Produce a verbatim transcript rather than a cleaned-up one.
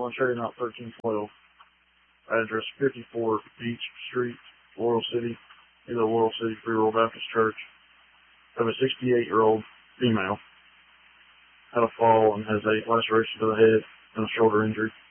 calling trading out thirteen twelve. Address fifty-four Beach Street, Laurel City, either Laurel City Free World Baptist Church. I have a sixty-eight-year-old female. Had a fall and has a laceration to the head and a shoulder injury.